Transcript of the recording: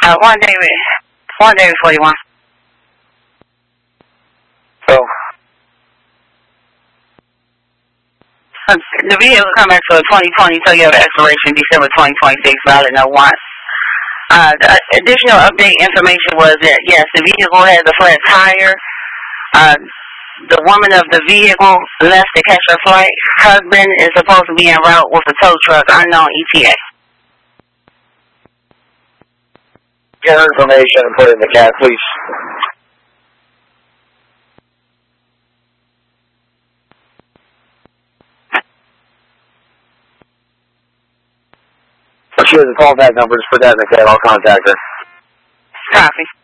One David 41. So? The vehicle coming for 2020 Toyota expiration December 2026, valid no warrant. The additional update information was that, yes, the vehicle has a flat tire. The woman of the vehicle left to catch her flight. Husband is supposed to be en route with a tow truck, unknown ETA. Get her information and put it in the cab, please. She has a callback number. Just put that in the cab. I'll contact her. Copy.